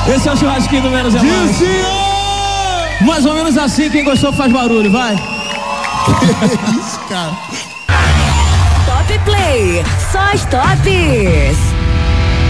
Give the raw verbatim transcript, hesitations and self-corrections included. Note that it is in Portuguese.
Esse é o churrasquinho do Menos é Mais. Mais ou menos assim, quem gostou faz barulho, vai. Que isso, cara? Top Play, só as tops.